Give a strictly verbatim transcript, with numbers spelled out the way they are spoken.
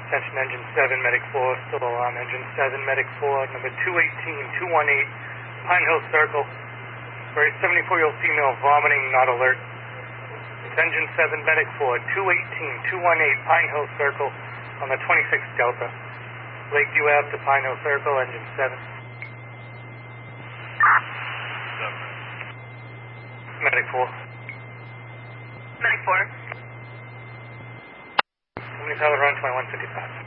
Attention Engine seven, Medic four, still alarm. Engine seven, Medic four, number two eighteen, two one eight, Pine Hill Circle. For a seventy-four-year-old female vomiting, not alert. It's Engine seven, Medic four, two eighteen, two one eight, Pine Hill Circle on the twenty-six Delta. Lakeview Ave to Pine Hill Circle, Engine seven. Medic four. Medic four. Somebody's out of run twenty-one fifty-five.